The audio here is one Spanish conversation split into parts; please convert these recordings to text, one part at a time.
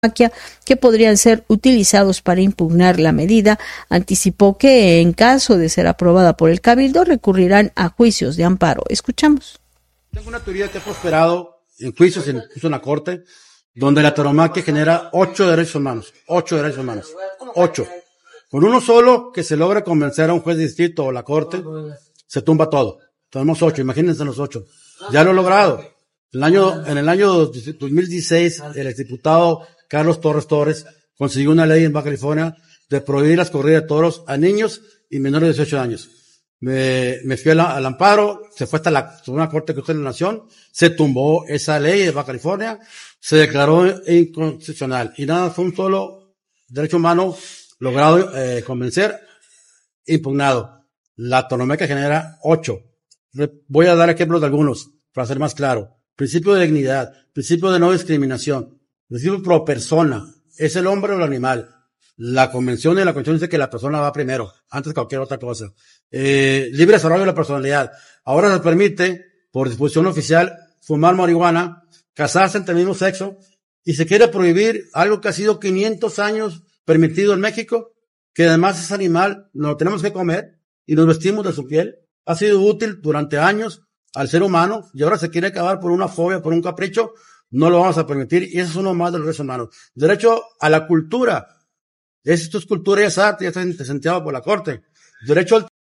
que podrían ser utilizados para impugnar la medida. Anticipó que en caso de ser aprobada por el Cabildo recurrirán a juicios de amparo. Escuchamos. Tengo una teoría que ha prosperado en juicios, incluso en la Corte, donde la tauromaquia genera 8 derechos humanos. 8. Con uno solo que se logra convencer a un juez de distrito o la Corte, se tumba todo. Tenemos 8, imagínense los 8. Ya lo he logrado. En el año 2016, el exdiputado Carlos Torres consiguió una ley en Baja California de prohibir las corridas de toros a niños y menores de 18 años. Me fui al amparo, se fue hasta la Suprema Corte de la Nación, se tumbó esa ley de Baja California, se declaró inconstitucional. Y nada, fue un solo derecho humano logrado convencer, impugnado. La tauromaquia genera 8. Voy a dar ejemplos de algunos, para ser más claro. Principio de dignidad, principio de no discriminación, principio pro persona, es el hombre o el animal. La convención dice que la persona va primero, antes que cualquier otra cosa. Libre desarrollo de la personalidad. Ahora se permite, por disposición oficial, fumar marihuana, casarse entre el mismo sexo, y se quiere prohibir algo que ha sido 500 años permitido en México, que además es animal, nos lo tenemos que comer, y nos vestimos de su piel. Ha sido útil durante años al ser humano, y ahora se quiere acabar por una fobia, por un capricho, no lo vamos a permitir, y eso es uno más de los derechos humanos. Derecho a la cultura. Esto es cultura y es arte, ya está sentenciado por la Corte. Derecho al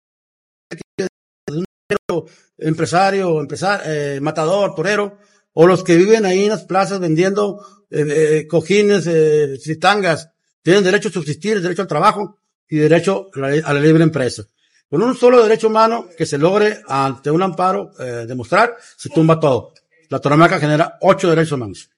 empresario, matador, torero, o los que viven ahí en las plazas vendiendo cojines, fritangas, tienen derecho a subsistir, derecho al trabajo y derecho a la libre empresa. Con un solo derecho humano que se logre ante un amparo demostrar, se tumba todo. La tauromaquia genera 8 derechos humanos.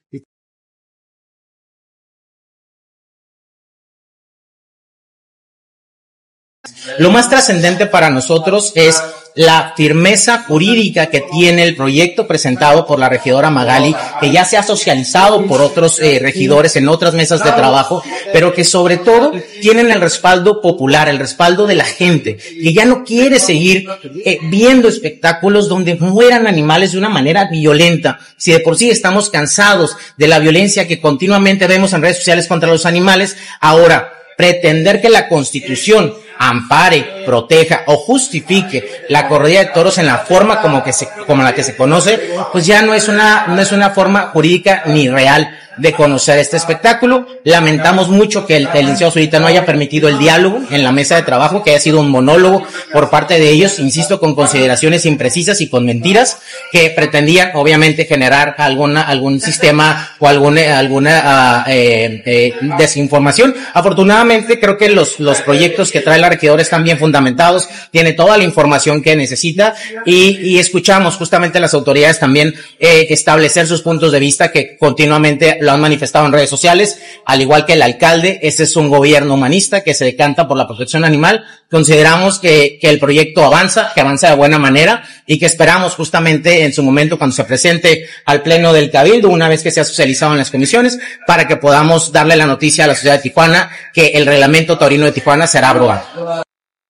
Lo más trascendente para nosotros es la firmeza jurídica que tiene el proyecto presentado por la regidora Magali, que ya se ha socializado por otros regidores en otras mesas de trabajo, pero que sobre todo tienen el respaldo popular, el respaldo de la gente, que ya no quiere seguir viendo espectáculos donde mueran animales de una manera violenta. Si de por sí estamos cansados de la violencia que continuamente vemos en redes sociales contra los animales, ahora pretender que la Constitución ampare, proteja o justifique la corrida de toros en la forma como la que se conoce, pues ya no es una forma jurídica ni real de conocer este espectáculo. Lamentamos mucho que el licenciado Zurita no haya permitido el diálogo en la mesa de trabajo, que haya sido un monólogo por parte de ellos, insisto, con consideraciones imprecisas y con mentiras que pretendían obviamente generar algún sistema o alguna desinformación. Afortunadamente creo que los proyectos que trae la regidora están bien fundamentados, tiene toda la información que necesita y escuchamos justamente las autoridades también establecer sus puntos de vista que continuamente lo han manifestado en redes sociales, al igual que el alcalde. Este es un gobierno humanista que se decanta por la protección animal. Consideramos que el proyecto avanza de buena manera y que esperamos justamente en su momento cuando se presente al pleno del Cabildo, una vez que sea socializado en las comisiones, para que podamos darle la noticia a la sociedad de Tijuana que el reglamento taurino de Tijuana será abrogado.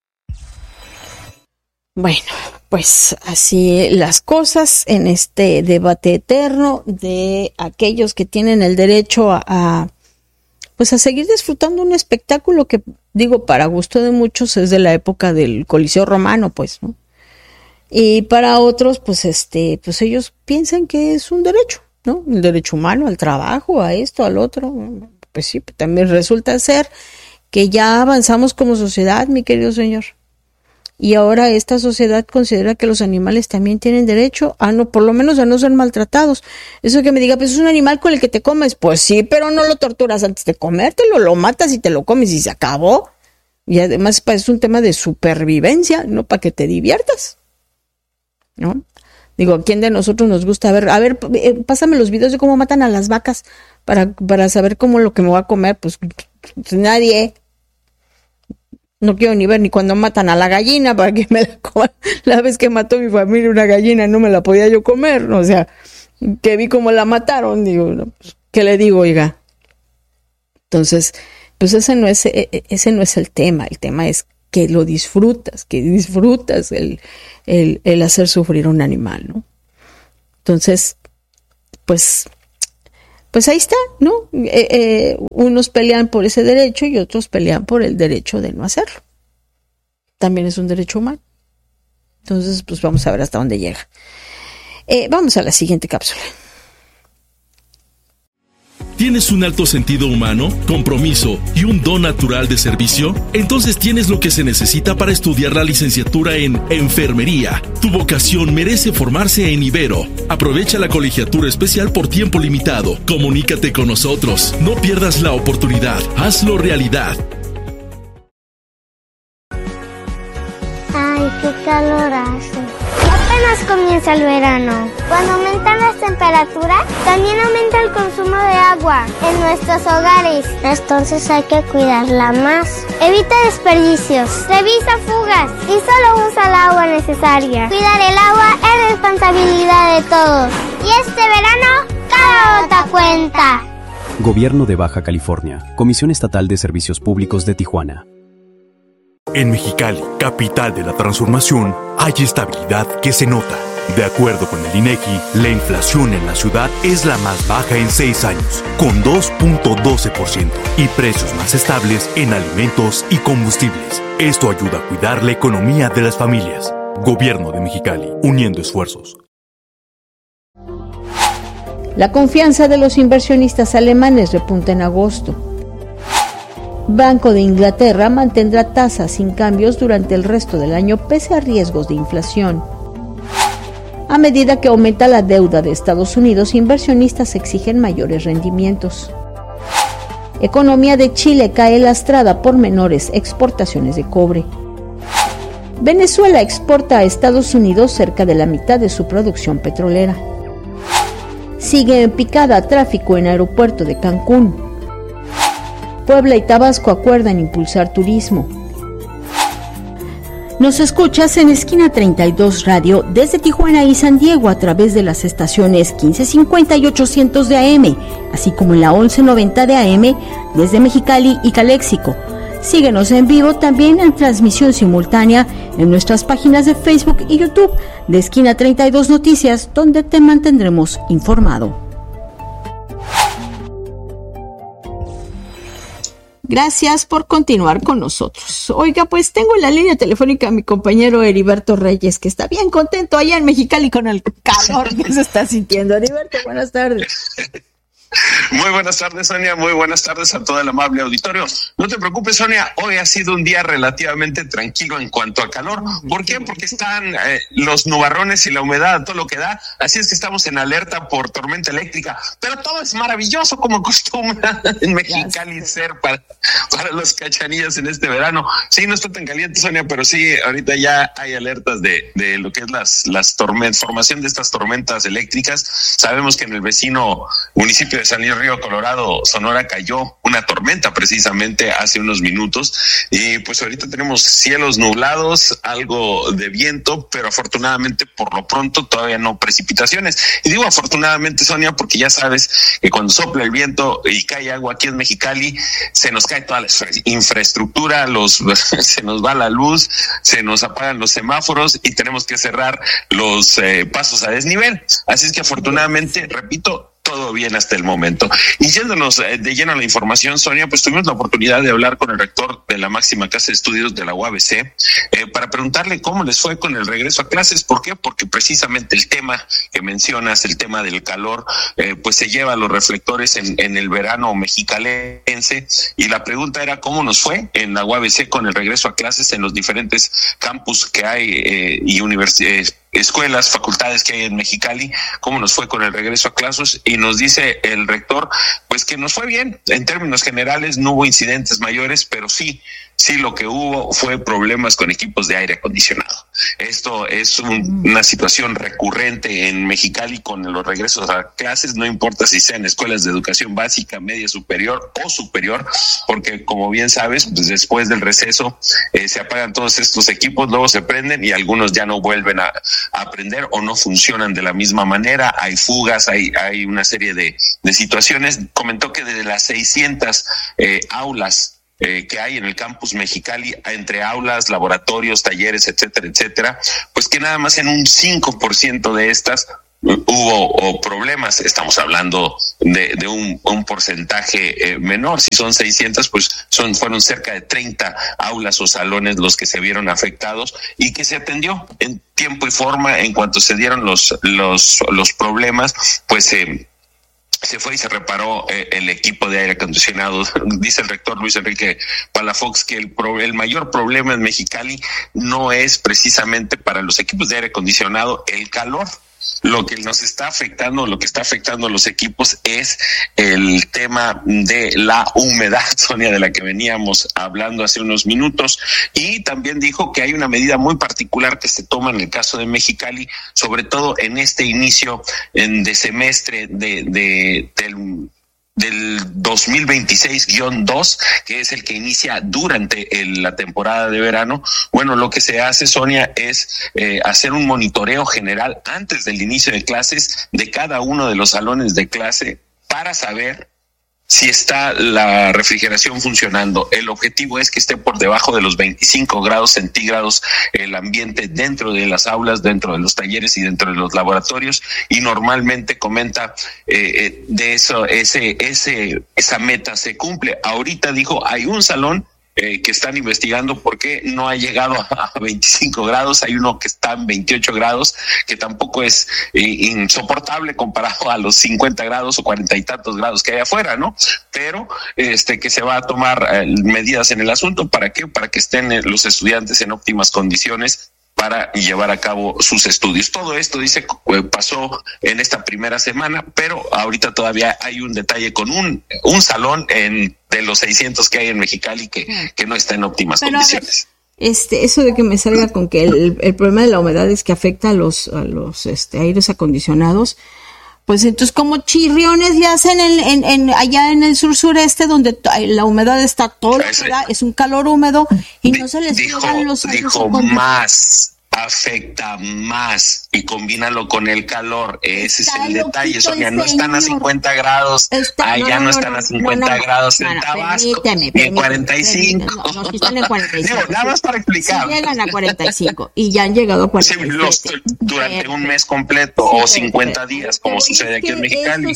Bueno, pues así las cosas en este debate eterno de aquellos que tienen el derecho a seguir disfrutando un espectáculo que, digo, para gusto de muchos es de la época del Coliseo Romano, pues, ¿no? Y para otros, pues ellos piensan que es un derecho, ¿no? El derecho humano al trabajo, a esto, al otro. Pues sí, también resulta ser que ya avanzamos como sociedad, mi querido señor. Y ahora esta sociedad considera que los animales también tienen derecho a no, por lo menos a no ser maltratados. Eso que me diga, pues es un animal con el que te comes. Pues sí, pero no lo torturas antes de comértelo, lo matas y te lo comes y se acabó. Y además es un tema de supervivencia, no para que te diviertas, ¿no? Digo, ¿a quién de nosotros nos gusta ver? Pásame los videos de cómo matan a las vacas para saber cómo lo que me voy a comer. Pues nadie. No quiero ni ver ni cuando matan a la gallina para que me la coma. La vez que mató mi familia una gallina no me la podía yo comer, ¿no? O sea, que vi cómo la mataron, digo, no, pues, ¿qué le digo, oiga? Entonces, pues ese no es el tema es que lo disfrutas, el hacer sufrir a un animal, ¿no? Entonces, pues pues ahí está, ¿no? Unos pelean por ese derecho y otros pelean por el derecho de no hacerlo. También es un derecho humano. Entonces, pues vamos a ver hasta dónde llega. Vamos a la siguiente cápsula. ¿Tienes un alto sentido humano, compromiso y un don natural de servicio? Entonces tienes lo que se necesita para estudiar la licenciatura en enfermería. Tu vocación merece formarse en Ibero. Aprovecha la colegiatura especial por tiempo limitado. Comunícate con nosotros. No pierdas la oportunidad. Hazlo realidad. Ay, qué calor hace. Apenas comienza el verano. Cuando aumentan las temperaturas, también aumenta el consumo de agua en nuestros hogares. Entonces hay que cuidarla más. Evita desperdicios, revisa fugas y solo usa el agua necesaria. Cuidar el agua es responsabilidad de todos. Y este verano, cada gota cuenta. Gobierno de Baja California, Comisión Estatal de Servicios Públicos de Tijuana. En Mexicali, capital de la transformación, hay estabilidad que se nota. De acuerdo con el INEGI, la inflación en la ciudad es la más baja en 6 años, con 2.12%, y precios más estables en alimentos y combustibles. Esto ayuda a cuidar la economía de las familias. Gobierno de Mexicali, uniendo esfuerzos. La confianza de los inversionistas alemanes repunta en agosto. Banco de Inglaterra mantendrá tasas sin cambios durante el resto del año pese a riesgos de inflación. A medida que aumenta la deuda de Estados Unidos, inversionistas exigen mayores rendimientos. Economía de Chile cae lastrada por menores exportaciones de cobre. Venezuela exporta a Estados Unidos cerca de la mitad de su producción petrolera. Sigue en picada tráfico en aeropuerto de Cancún. Puebla y Tabasco acuerdan impulsar turismo. Nos escuchas en Esquina 32 Radio desde Tijuana y San Diego a través de las estaciones 1550 y 800 de AM, así como en la 1190 de AM desde Mexicali y Caléxico. Síguenos en vivo también en transmisión simultánea en nuestras páginas de Facebook y YouTube de Esquina 32 Noticias, donde te mantendremos informado. Gracias por continuar con nosotros. Oiga, pues tengo en la línea telefónica a mi compañero Heriberto Reyes, que está bien contento allá en Mexicali con el calor que se está sintiendo. Heriberto, buenas tardes. Muy buenas tardes, Sonia. Muy buenas tardes a todo el amable auditorio. No te preocupes, Sonia. Hoy ha sido un día relativamente tranquilo en cuanto a calor. ¿Por qué? Porque están los nubarrones y la humedad, todo lo que da. Así es que estamos en alerta por tormenta eléctrica. Pero todo es maravilloso, como acostumbra en Mexicali ser para los cachanillas en este verano. Sí, no está tan caliente, Sonia, pero sí, ahorita ya hay alertas de lo que es las tormentas, formación de estas tormentas eléctricas. Sabemos que en el vecino municipio de San Luis Río Colorado, Sonora, cayó una tormenta precisamente hace unos minutos y pues ahorita tenemos cielos nublados, algo de viento, pero afortunadamente por lo pronto todavía no precipitaciones. Y digo afortunadamente, Sonia, porque ya sabes que cuando sopla el viento y cae agua aquí en Mexicali, se nos cae toda la infraestructura, se nos va la luz, se nos apagan los semáforos y tenemos que cerrar los pasos a desnivel. Así es que afortunadamente, repito, todo bien hasta el momento. Y yéndonos de lleno a la información, Sonia, pues tuvimos la oportunidad de hablar con el rector de la máxima casa de estudios de la UABC para preguntarle cómo les fue con el regreso a clases. ¿Por qué? Porque precisamente el tema que mencionas, el tema del calor, pues se lleva a los reflectores en el verano mexicalense, y la pregunta era cómo nos fue en la UABC con el regreso a clases en los diferentes campus que hay y universidades, escuelas, facultades que hay en Mexicali, cómo nos fue con el regreso a clases. Y nos dice el rector, pues que nos fue bien, en términos generales no hubo incidentes mayores, pero sí lo que hubo fue problemas con equipos de aire acondicionado. Esto es una situación recurrente en Mexicali con los regresos a clases, no importa si sean escuelas de educación básica, media superior o superior, porque como bien sabes, pues después del receso se apagan todos estos equipos, luego se prenden y algunos ya no vuelven a aprender o no funcionan de la misma manera, hay fugas, hay una serie de situaciones. Comentó que de las 600 aulas que hay en el campus Mexicali, entre aulas, laboratorios, talleres, etcétera, pues que nada más en un 5% de estas hubo problemas. Estamos hablando de un porcentaje menor. Si son 600, pues fueron cerca de 30 aulas o salones los que se vieron afectados y que se atendió en tiempo y forma. En cuanto se dieron los problemas, pues se fue y se reparó el equipo de aire acondicionado. Dice el rector Luis Enrique Palafox que el mayor problema en Mexicali no es precisamente para los equipos de aire acondicionado el calor. Lo que nos está afectando, lo que está afectando a los equipos es el tema de la humedad, Sonia, de la que veníamos hablando hace unos minutos. Y también dijo que hay una medida muy particular que se toma en el caso de Mexicali, sobre todo en este inicio de semestre del 2026-2, que es el que inicia durante la temporada de verano. Bueno, lo que se hace, Sonia, es hacer un monitoreo general antes del inicio de clases de cada uno de los salones de clase para saber si está la refrigeración funcionando. El objetivo es que esté por debajo de los 25 grados centígrados el ambiente dentro de las aulas, dentro de los talleres y dentro de los laboratorios, y normalmente comenta de eso, esa meta se cumple. Ahorita dijo, hay un salón que están investigando por qué no ha llegado a 25 grados. Hay uno que está en 28 grados, que tampoco es insoportable comparado a los 50 grados o 40 y tantos grados que hay afuera, ¿no? Pero que se va a tomar medidas en el asunto. ¿Para qué? Para que estén los estudiantes en óptimas condiciones para llevar a cabo sus estudios. Todo esto, dice, pasó en esta primera semana, pero ahorita todavía hay un detalle con un salón de los 600 que hay en Mexicali que no está en óptimas condiciones. Eso de que me salga con que el problema de la humedad es que afecta a los aires acondicionados, pues entonces como chirriones le hacen allá en el sur-sureste, donde la humedad está todo lo que da, es un calor húmedo y no se les pegan los aires acondicionados. Afecta más y combínalo con el calor. Ese es el detalle, Sonia. No están a 50 grados. Allá no están a 50 grados en Tabasco. En 45. No, están en 45. Digo, nada más para explicar. Sí llegan a 45 y ya han llegado a 47. Durante un mes completo o 50 días, como sucede aquí en Mexicali.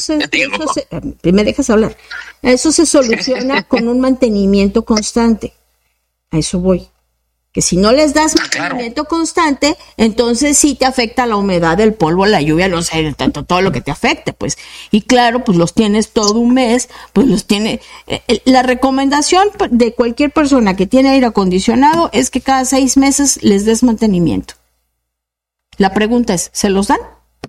¿Me dejas hablar? Eso se soluciona con un mantenimiento constante. A eso voy. Que si no les das mantenimiento constante, entonces sí te afecta la humedad, el polvo, la lluvia, no sé, todo lo que te afecte, pues. Y claro, pues los tienes todo un mes, pues los tiene. La recomendación de cualquier persona que tiene aire acondicionado es que cada 6 meses les des mantenimiento. La pregunta es, ¿se los dan?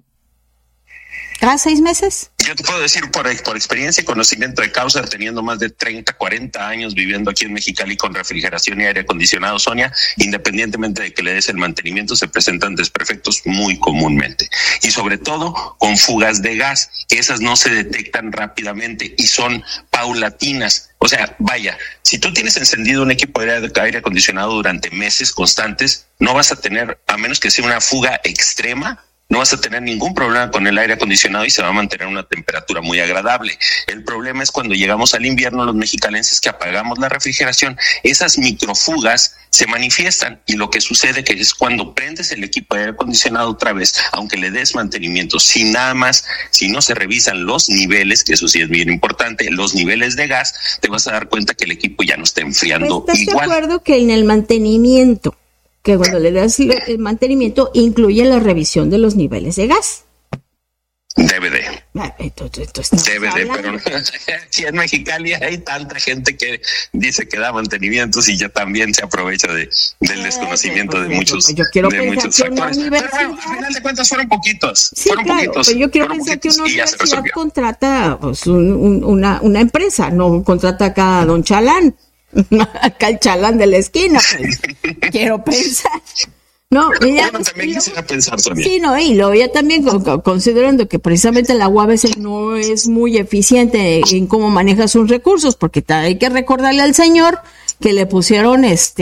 ¿Cada 6 meses? Yo te puedo decir por experiencia y conocimiento de causa, teniendo más de 30, 40 años viviendo aquí en Mexicali con refrigeración y aire acondicionado, Sonia, independientemente de que le des el mantenimiento, se presentan desperfectos muy comúnmente. Y sobre todo con fugas de gas, que esas no se detectan rápidamente y son paulatinas. O sea, vaya, si tú tienes encendido un equipo de aire acondicionado durante meses constantes, no vas a tener, a menos que sea una fuga extrema, no vas a tener ningún problema con el aire acondicionado y se va a mantener una temperatura muy agradable. El problema es cuando llegamos al invierno, los mexicalenses, que apagamos la refrigeración, esas microfugas se manifiestan y lo que sucede que es cuando prendes el equipo de aire acondicionado otra vez, aunque le des mantenimiento, si no se revisan los niveles, que eso sí es bien importante, los niveles de gas, te vas a dar cuenta que el equipo ya no está enfriando ¿Estás igual. ¿Estás de acuerdo que en el mantenimiento, que cuando le das el mantenimiento incluye la revisión de los niveles de gas? Debe de. Debe de, pero aquí en Mexicali hay tanta gente que dice que da mantenimientos y ya también se aprovecha del desconocimiento de muchos factores. Pero bueno, al final de cuentas fueron poquitos. Sí, poquitos. Pero yo quiero pensar que una universidad contrata pues, una empresa, no contrata acá a don Chalán. Acá el Chalán de la esquina, pues. Quiero pensar. No, ya, bueno, también quisiera pensar, Sonia. Sí, no, y lo ya también considerando que precisamente la UAB a veces no es muy eficiente en cómo maneja sus recursos, porque hay que recordarle al señor que le pusieron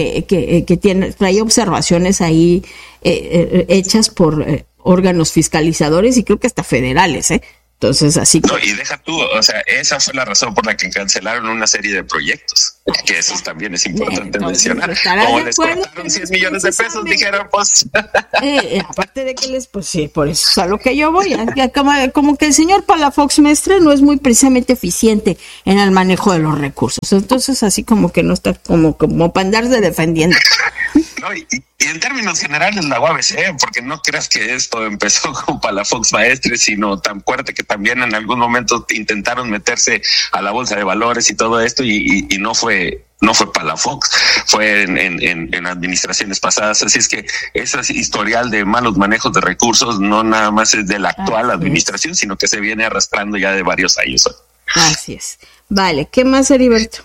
que trae observaciones ahí hechas por órganos fiscalizadores y creo que hasta federales, Entonces, así que... No, y deja tú, o sea, esa fue la razón por la que cancelaron una serie de proyectos. Que eso también es importante mencionar. Como les cortaron 100 millones de pesos, dijeron, pues. Aparte de que pues sí, por eso es a lo que yo voy. Como que el señor Palafox Mestre no es muy precisamente eficiente en el manejo de los recursos. Entonces, así como que no está como para andarse defendiendo. No, y en términos generales la UABC, porque no creas que esto empezó con Palafox Maestre, sino tan fuerte que también en algún momento intentaron meterse a la bolsa de valores y todo esto y no fue Palafox, fue en administraciones pasadas. Así es que ese historial de malos manejos de recursos no nada más es de la actual administración, sino que se viene arrastrando ya de varios años. Así es. Vale, ¿qué más, Heriberto?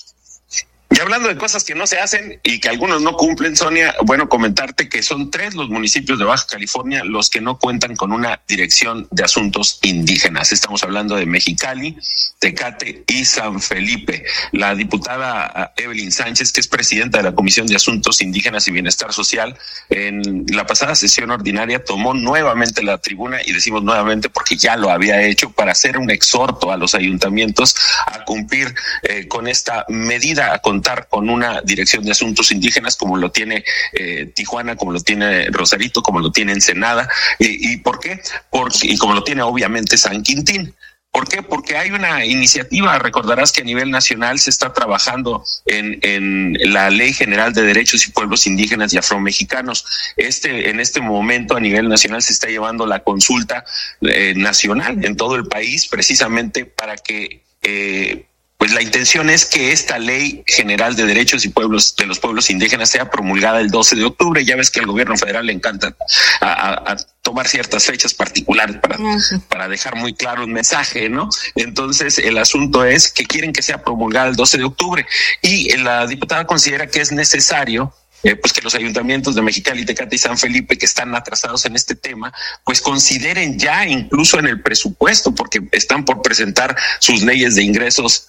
Y hablando de cosas que no se hacen y que algunos no cumplen, Sonia, bueno, comentarte que son 3 los municipios de Baja California los que no cuentan con una dirección de asuntos indígenas. Estamos hablando de Mexicali, Tecate y San Felipe. La diputada Evelyn Sánchez, que es presidenta de la Comisión de Asuntos Indígenas y Bienestar Social, en la pasada sesión ordinaria tomó nuevamente la tribuna, y decimos nuevamente porque ya lo había hecho, para hacer un exhorto a los ayuntamientos a cumplir con esta medida, a contar con una dirección de asuntos indígenas como lo tiene Tijuana, como lo tiene Rosarito, como lo tiene Ensenada. ¿Y por qué? Y como lo tiene obviamente San Quintín. ¿Por qué? Porque hay una iniciativa, recordarás que a nivel nacional se está trabajando en la Ley General de Derechos y Pueblos Indígenas y Afromexicanos. En este momento a nivel nacional se está llevando la consulta nacional en todo el país, precisamente para que pues la intención es que esta Ley General de Derechos y Pueblos de los Pueblos Indígenas sea promulgada el 12 de octubre. Ya ves que al gobierno federal le encanta a tomar ciertas fechas particulares para dejar muy claro un mensaje, ¿no? Entonces, el asunto es que quieren que sea promulgada el 12 de octubre y la diputada considera que es necesario pues que los ayuntamientos de Mexicali, Tecate y San Felipe, que están atrasados en este tema, pues consideren ya incluso en el presupuesto, porque están por presentar sus leyes de ingresos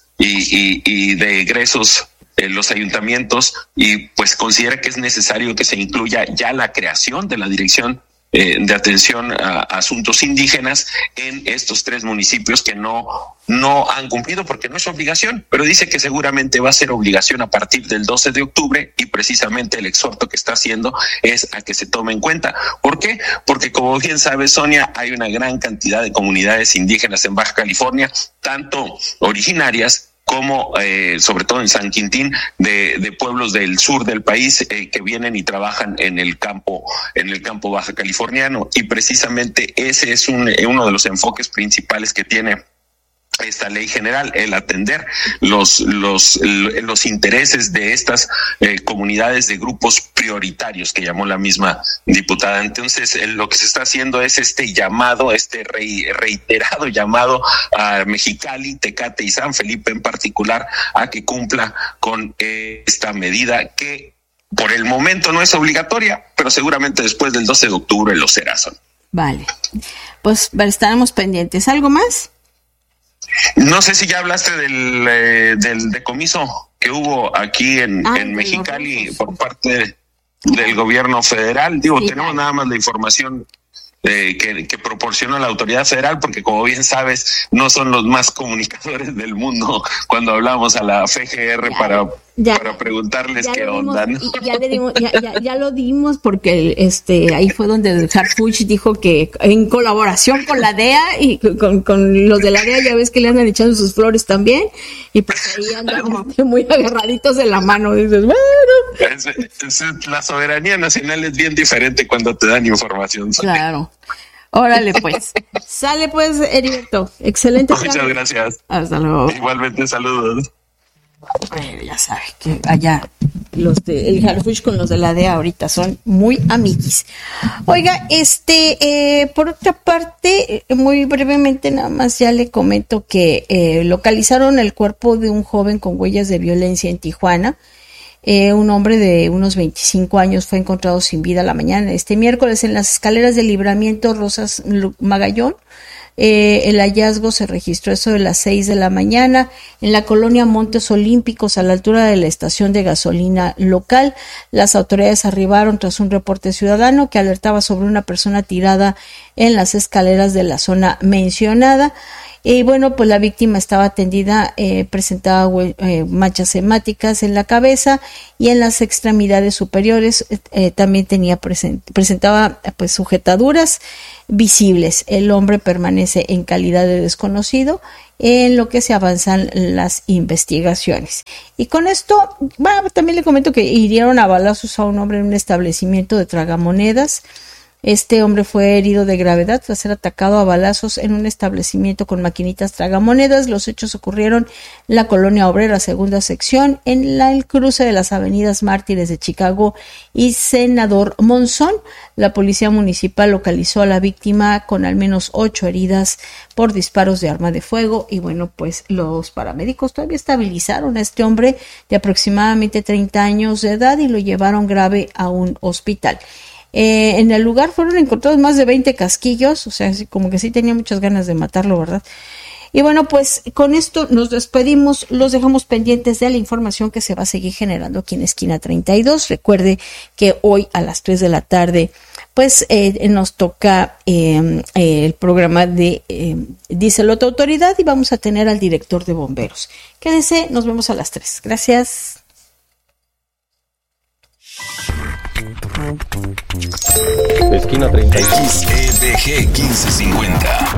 y de egresos los ayuntamientos, y pues considera que es necesario que se incluya ya la creación de la dirección de atención a asuntos indígenas en estos 3 municipios que no han cumplido, porque no es obligación, pero dice que seguramente va a ser obligación a partir del 12 de octubre, y precisamente el exhorto que está haciendo es a que se tome en cuenta. ¿Por qué? Porque como bien sabes, Sonia, hay una gran cantidad de comunidades indígenas en Baja California, tanto originarias como sobre todo en San Quintín, de pueblos del sur del país que vienen y trabajan en el campo baja californiano, y precisamente ese es uno de los enfoques principales que tiene esta ley general, el atender los intereses de estas comunidades de grupos prioritarios que llamó la misma diputada. Entonces, lo que se está haciendo es este llamado, reiterado llamado a Mexicali, Tecate y San Felipe en particular a que cumpla con esta medida que por el momento no es obligatoria, pero seguramente después del 12 de octubre lo será. Vale, pues estaremos pendientes. ¿Algo más? No sé si ya hablaste del decomiso que hubo aquí en Mexicali por parte del gobierno federal. Digo, sí, tenemos nada más la información que proporciona la autoridad federal, porque como bien sabes, no son los más comunicadores del mundo cuando hablamos a la FGR para preguntarles qué onda, ¿no? Ya lo dimos, porque ahí fue donde el Harfuch dijo que en colaboración con la DEA y con los de la DEA, ya ves que le andan echando sus flores también, y pues ahí andan muy agarraditos de la mano. Dices, bueno. La soberanía nacional es bien diferente cuando te dan información. Claro. Órale, pues. Sale, pues, Heriberto. Excelente. Muchas gracias. Hasta luego. Igualmente, saludos. Bueno, ya sabes que allá el Harfuch con los de la DEA ahorita son muy amiguis. Oiga, por otra parte, muy brevemente nada más ya le comento que localizaron el cuerpo de un joven con huellas de violencia en Tijuana. Un hombre de unos 25 años fue encontrado sin vida la mañana este miércoles en las escaleras del Libramiento Rosas Magallón. El hallazgo se registró eso de las 6 de la mañana en la colonia Montes Olímpicos, a la altura de la estación de gasolina local. Las autoridades arribaron tras un reporte ciudadano que alertaba sobre una persona tirada en las escaleras de la zona mencionada. Y bueno, pues la víctima estaba atendida, presentaba manchas hemáticas en la cabeza y en las extremidades superiores, también presentaba pues sujetaduras visibles. El hombre permanece en calidad de desconocido en lo que se avanzan las investigaciones. Y con esto, bueno, también le comento que hirieron a balazos a un hombre en un establecimiento de tragamonedas. Este hombre fue herido de gravedad tras ser atacado a balazos en un establecimiento con maquinitas tragamonedas. Los hechos ocurrieron en la Colonia Obrera, segunda sección, en el cruce de las avenidas Mártires de Chicago y Senador Monzón. La policía municipal localizó a la víctima con al menos 8 heridas por disparos de arma de fuego. Y bueno, pues los paramédicos todavía estabilizaron a este hombre de aproximadamente 30 años de edad y lo llevaron grave a un hospital. En el lugar fueron encontrados más de 20 casquillos, o sea, como que sí tenía muchas ganas de matarlo, ¿verdad? Y bueno, pues con esto nos despedimos, los dejamos pendientes de la información que se va a seguir generando aquí en Esquina 32. Recuerde que hoy a las 3 de la tarde, pues nos toca el programa de Díselo a tu autoridad y vamos a tener al director de bomberos. Quédense, nos vemos a las 3. Gracias. Esquina 32. XEDG 1550.